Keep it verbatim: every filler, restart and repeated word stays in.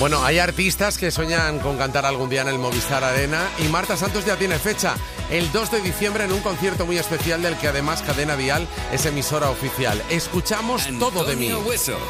Bueno, hay artistas que sueñan con cantar algún día en el Movistar Arena y Marta Santos ya tiene fecha, el dos de diciembre, en un concierto muy especial del que además Cadena Dial es emisora oficial. Escuchamos Todo de mí. Hueso.